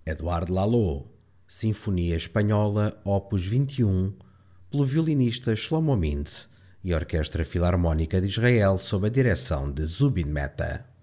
Eduardo Lalo, Sinfonia Espanhola Opus 21, pelo violinista Shlomo Mintz e Orquestra Filarmónica de Israel sob a direção de Zubin Mehta.